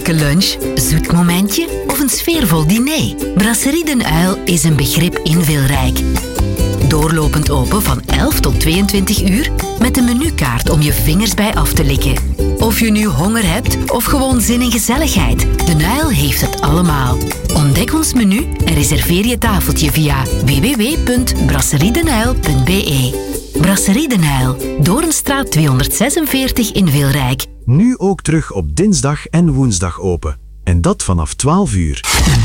vrolijke lunch, zoet momentje of een sfeervol diner? Brasserie Den Uil is een begrip in Wilrijk. Doorlopend open van 11 tot 22 uur met een menukaart om je vingers bij af te likken. Of je nu honger hebt of gewoon zin in gezelligheid, Den Uil heeft het allemaal. Ontdek ons menu en reserveer je tafeltje via www.brasseriedenuil.be. Brasserie Den Uil, Doornstraat 246 in Wilrijk. Nu ook terug op dinsdag en woensdag open. En dat vanaf 12 uur.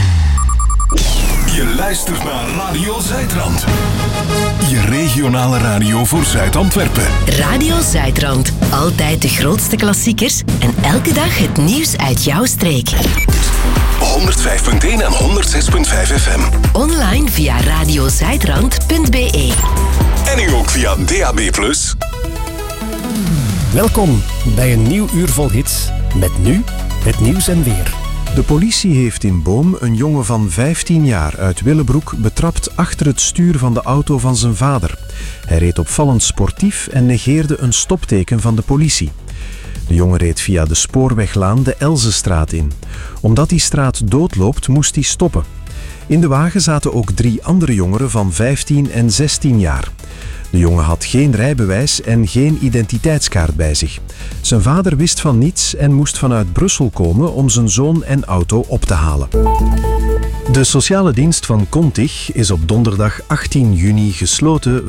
Je luistert naar Radio Zuidrand. Je regionale radio voor Zuid-Antwerpen. Radio Zuidrand. Altijd de grootste klassiekers en elke dag het nieuws uit jouw streek. 105.1 en 106.5 FM. Online via radiozuidrand.be. En nu ook via DAB+. Welkom bij een nieuw uur vol hits. Met nu het nieuws en weer. De politie heeft in Boom een jongen van 15 jaar uit Willebroek betrapt achter het stuur van de auto van zijn vader. Hij reed opvallend sportief en negeerde een stopteken van de politie. De jongen reed via de spoorweglaan de Elzestraat in. Omdat die straat doodloopt, moest hij stoppen. In de wagen zaten ook 3 andere jongeren van 15 en 16 jaar. De jongen had geen rijbewijs en geen identiteitskaart bij zich. Zijn vader wist van niets en moest vanuit Brussel komen om zijn zoon en auto op te halen. De sociale dienst van Contig is op donderdag 18 juni gesloten